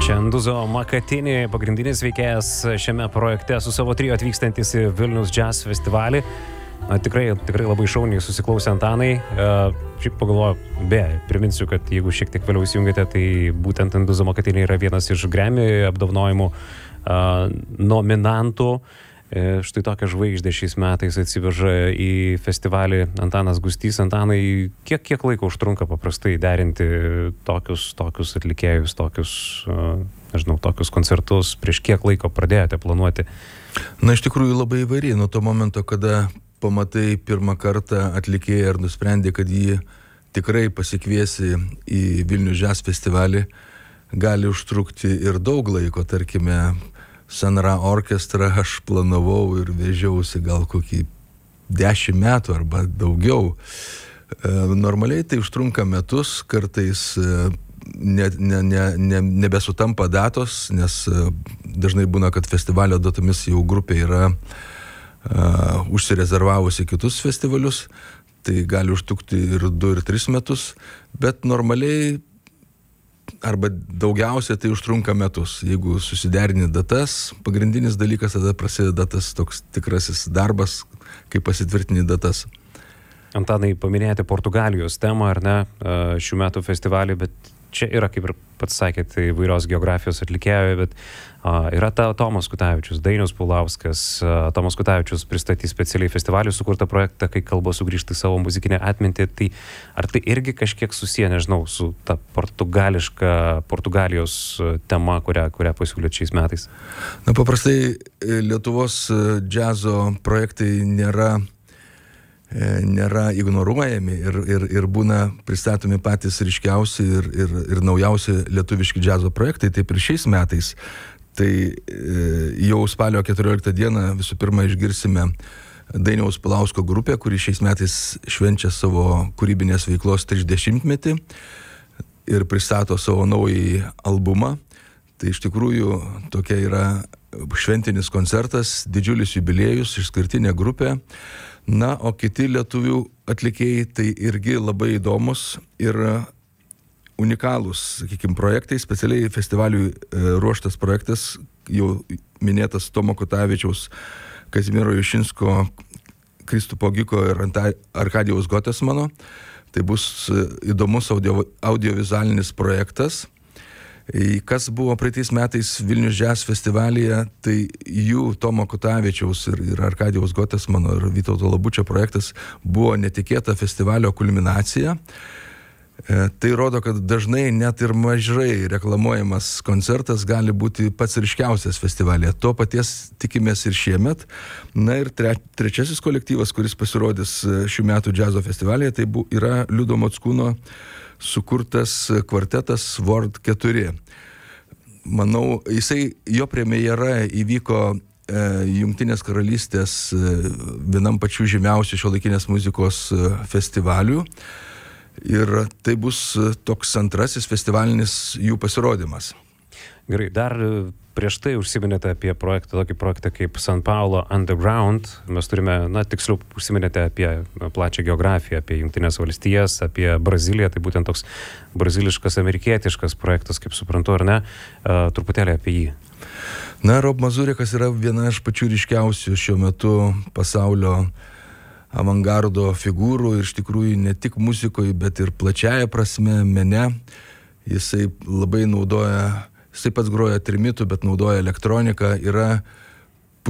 Enduzo Makatini, pagrindinis veikėjas šiame projekte su savo trio atvykstantis į Vilnius Jazz festivalį. Tikrai labai šauniai susiklausė Antanai. Šiaip pagalvoju, priminsiu, kad jeigu šiek tiek vėliau įsijungėte, tai būtent Enduzo Makatini yra vienas iš Grammy apdovanojimų nominantų. Štai tokią žvaigždę šiais metais atsiveža į festivalį Antanas Gustys. Antanai, kiek laiko užtrunka paprastai derinti tokius atlikėjus, tokius koncertus? Prieš kiek laiko pradėjote planuoti? Iš tikrųjų labai įvairiai. Nuo to momento, kada pamatai pirmą kartą atlikėją ir nusprendė, kad jį tikrai pasikviesi į Vilnius Jazz festivalį, gali užtrukti ir daug laiko. Tarkime, Sanra orkestrą aš planavau ir vežiausi gal kokį 10 metų arba daugiau. Normaliai tai užtrunka metus, kartais nebesutampa datos, nes dažnai būna, kad festivalio datomis jau grupė yra užsirezervavusi kitus festivalius, tai gali užtrukti ir 2 ir 3 metus, bet normaliai arba daugiausia tai užtrunka metus. Jeigu susiderini datas, pagrindinis dalykas, tada prasideda tas toks tikrasis darbas, kai pasitvirtini datas. Antanai, paminėjote Portugalijos temą, ar ne, šių metų festivalį, bet čia yra, kaip ir pats sakėte, įvairios geografijos atlikėjų, bet yra Tomas Kutavičius, Dainius Paulauskas. Tomas Kutavičius pristatys specialiai festivalių sukurtą projektą, kai kalba sugrįžta į savo muzikinę atmintį. Tai ar tai irgi kažkiek susiję, nežinau, su ta Portugalijos tema, kurią pasiūlėt šiais metais? Paprastai Lietuvos džiazo projektai nėra ignoruojami ir būna pristatomi patys ryškiausi ir naujausi lietuviški džiazo projektai. Taip ir šiais metais. Tai jau spalio 14 dieną visų pirma išgirsime Dainiaus Paulausko grupę, kuri šiais metais švenčia savo kūrybinės veiklos 30-metį ir pristato savo naują albumą. Tai iš tikrųjų tokia yra šventinis koncertas, didžiulis jubiliejus, išskirtinė grupė. O kiti lietuvių atlikėjai tai irgi labai įdomus ir unikalūs, sakykime, projektai, specialiai festivaliui ruoštas projektas, jau minėtas Tomo Kutavičiaus, Kazimiero Jušinsko, Kristupo Giko ir Arkadijaus Gotesmano. Tai bus įdomus audiovizualinis projektas. Kas buvo praeitais metais Vilnius Jazz festivalyje, tai jų Tomo Kutavičiaus ir Arkadijaus Gotesmano ir Vytauto Labučio projektas buvo netikėta festivalio kulminacija. Tai rodo, kad dažnai net ir mažai reklamuojamas koncertas gali būti pats ryškiausias festivalėje. To paties tikimės ir šiemet. Ir trečiasis kolektyvas, kuris pasirodys šių metų džiazo festivalėje, tai yra Liudo Mockūno sukurtas kvartetas Word 4. Manau, jo premjera įvyko Jungtinės karalystės vienam pačių žymiausių šiuolaikinės muzikos festivalių. Ir tai bus toks antrasis festivalinis jų pasirodymas. Gerai, dar prieš tai užsiminėte apie tokį projektą kaip San Paulo Underground. Mes turime, tiksliau užsiminėte apie plačią geografiją, apie Jungtinės valstijas, apie Braziliją. Tai būtent toks braziliškas, amerikietiškas projektas, kaip suprantu, ar ne? Truputėlį apie jį. Rob Mazurikas yra viena iš pačių ryškiausių šiuo metu pasaulio avangardo figūrų ir iš tikrųjų ne tik muzikoje, bet ir plačiaja prasme, mene. Jisai labai naudoja, jisai pats groja trimitų, bet naudoja elektroniką, yra